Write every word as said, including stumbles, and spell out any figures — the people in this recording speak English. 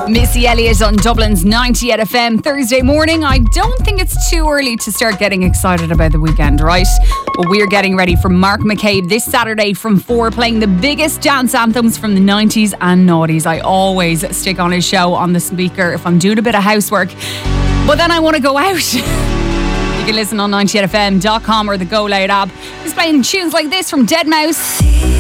Missy Elliott on Dublin's ninety-eight F M Thursday morning. I don't think it's too early to start getting excited about the weekend, right? But we're getting ready for Mark McCabe this Saturday from four, playing the biggest dance anthems from the nineties and noughties. I always stick on his show on the speaker if I'm doing a bit of housework. But then I want to go out. You can listen on ninety-eight F M dot com or the Go Loud app. He's playing tunes like this from dead mouse.